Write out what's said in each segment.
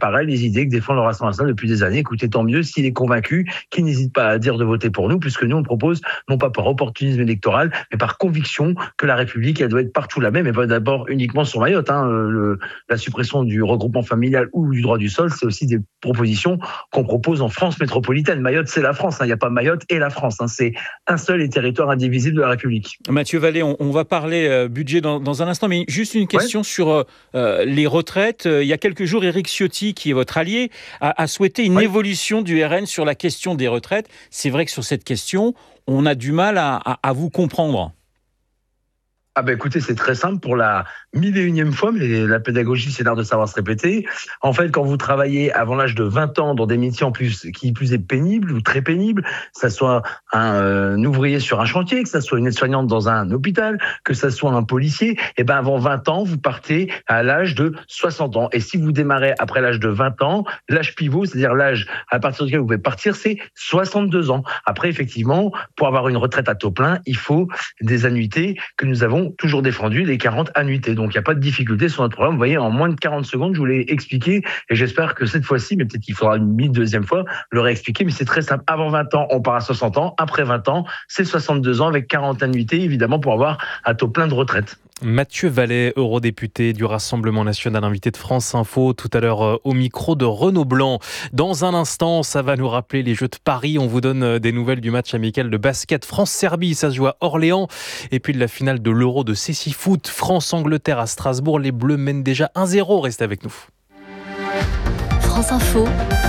pareil, les idées que défend le Rassemblement national depuis des années. Écoutez, tant mieux s'il est convaincu, qu'il n'hésite pas à dire de voter pour nous, puisque nous on propose non pas par opportunisme électoral, mais par conviction que la République elle doit être partout la même, et pas d'abord uniquement sur Mayotte. La suppression du regroupement familial ou du droit du sol, c'est aussi des propositions qu'on propose en France métropolitaine. Mayotte, c'est la France. Il n'y a pas Mayotte et la France. C'est un seul et territoire indivisible de la République. Mathieu Vallée, on va parler budget dans un instant, mais juste une question sur les retraites. Il y a quelques jours, Éric Ciotti, qui est votre allié, a souhaité une évolution du RN sur la question des retraites. C'est vrai que sur cette question, on a du mal à vous comprendre. Écoutez, c'est très simple pour la 1001e fois, mais la pédagogie, c'est l'art de savoir se répéter. En fait, quand vous travaillez avant l'âge de 20 ans dans des métiers en plus, qui plus est pénible ou très pénible, que ça soit un ouvrier sur un chantier, que ça soit une aide-soignante dans un hôpital, que ça soit un policier, avant 20 ans, vous partez à l'âge de 60 ans. Et si vous démarrez après l'âge de 20 ans, l'âge pivot, c'est-à-dire l'âge à partir duquel vous pouvez partir, c'est 62 ans. Après, effectivement, pour avoir une retraite à taux plein, il faut des annuités que nous avons toujours défendu, les 40 annuités. Donc, il n'y a pas de difficulté sur notre programme. Vous voyez, en moins de 40 secondes, je vous l'ai expliqué et j'espère que cette fois-ci, mais peut-être qu'il faudra une deuxième fois, le réexpliquer, mais c'est très simple. Avant 20 ans, on part à 60 ans. Après 20 ans, c'est 62 ans avec 40 annuités, évidemment, pour avoir à taux plein de retraite. Mathieu Vallée, eurodéputé du Rassemblement national, invité de France Info, tout à l'heure au micro de Renaud Blanc. Dans un instant, ça va nous rappeler les Jeux de Paris. On vous donne des nouvelles du match amical de basket France-Serbie. Ça se joue à Orléans. Et puis de la finale de l'Euro de Cécifoot, France-Angleterre à Strasbourg. Les Bleus mènent déjà 1-0. Restez avec nous. France Info,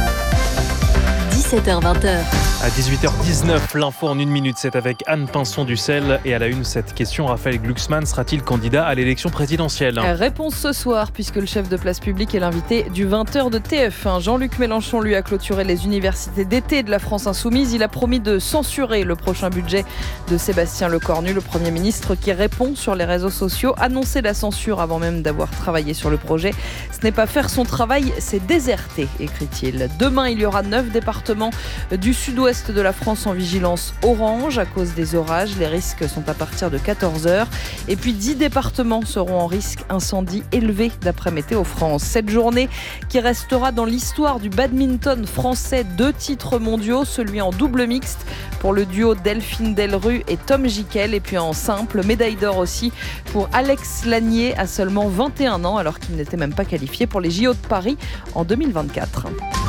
17h-20h. À 18h19, l'info en 1 minute, c'est avec Anne Pinson-Ducel. Et à la une, cette question, Raphaël Glucksmann sera-t-il candidat à l'élection présidentielle ? Réponse ce soir, puisque le chef de Place Publique est l'invité du 20h de TF1. Jean-Luc Mélenchon, lui, a clôturé les universités d'été de la France Insoumise. Il a promis de censurer le prochain budget de Sébastien Lecornu, le Premier ministre, qui répond sur les réseaux sociaux. Annoncer la censure avant même d'avoir travaillé sur le projet, ce n'est pas faire son travail, c'est déserter, écrit-il. Demain, il y aura 9 départements du sud-ouest de la France en vigilance orange à cause des orages. Les risques sont à partir de 14h. Et puis 10 départements seront en risque incendie élevé d'après Météo France. Cette journée qui restera dans l'histoire du badminton français, 2 titres mondiaux, celui en double mixte pour le duo Delphine Delrue et Tom Gickel. Et puis en simple, médaille d'or aussi pour Alex Lanier à seulement 21 ans alors qu'il n'était même pas qualifié pour les JO de Paris en 2024.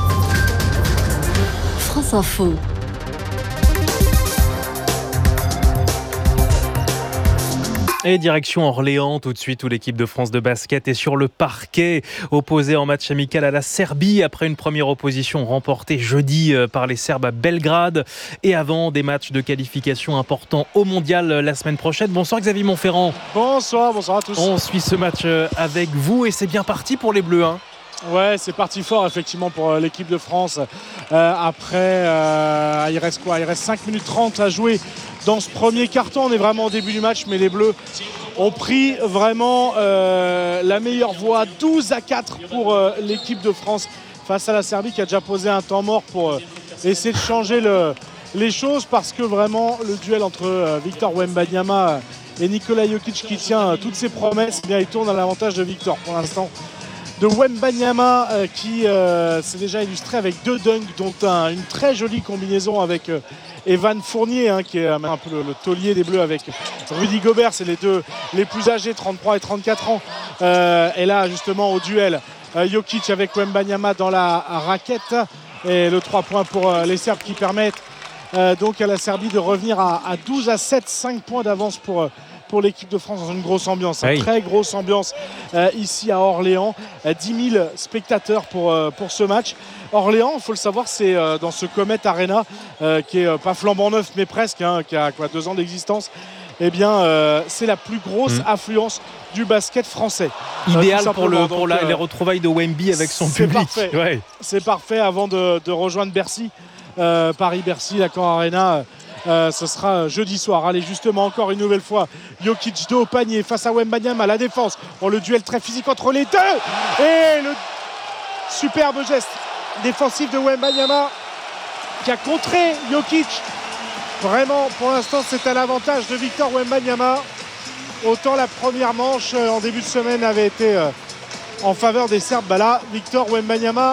France Info. Et direction Orléans tout de suite où l'équipe de France de basket est sur le parquet, opposée en match amical à la Serbie après une première opposition remportée jeudi par les Serbes à Belgrade et avant des matchs de qualification importants au Mondial la semaine prochaine. Bonsoir Xavier Montferrand. Bonsoir à tous. On suit ce match avec vous et c'est bien parti pour les Bleus. Ouais, c'est parti fort effectivement pour l'équipe de France. Il reste quoi ? Il reste 5 minutes 30 à jouer dans ce premier carton. On est vraiment au début du match, mais les Bleus ont pris vraiment la meilleure voie. 12-4 pour l'équipe de France face à la Serbie qui a déjà posé un temps mort pour essayer de changer les choses parce que vraiment le duel entre Victor Wembanyama et Nikola Jokic qui tient toutes ses promesses, eh bien, il tourne à l'avantage de Victor pour l'instant. De Wembanyama qui s'est déjà illustré avec 2 dunks dont une très jolie combinaison avec Evan Fournier qui est un peu le taulier des Bleus avec Rudy Gobert, c'est les deux les plus âgés, 33 et 34 ans. Et là justement au duel Jokic avec Wembanyama dans la raquette et le 3 points pour les Serbes qui permettent donc à la Serbie de revenir à 12-7, 5 points d'avance pour l'équipe de France dans une grosse ambiance, oui. Très grosse ambiance ici à Orléans, 10 000 spectateurs pour ce match. Orléans, il faut le savoir, c'est dans ce Comet Arena qui est pas flambant neuf mais presque, qui a 2 ans d'existence. Eh bien, c'est la plus grosse affluence du basket français. Idéal pour les retrouvailles de Wemby avec son public. Parfait. Ouais. C'est parfait avant de rejoindre Bercy, Paris-Bercy, l'Accor Arena. Ce sera jeudi soir. Allez, justement, encore une nouvelle fois, Jokic dos au panier face à Wembanyama à la défense. Le duel très physique entre les deux. Et le superbe geste défensif de Wembanyama qui a contré Jokic. Vraiment, pour l'instant, c'est à l'avantage de Victor Wembanyama. Autant la première manche en début de semaine avait été en faveur des Serbes. Là, Victor Wembanyama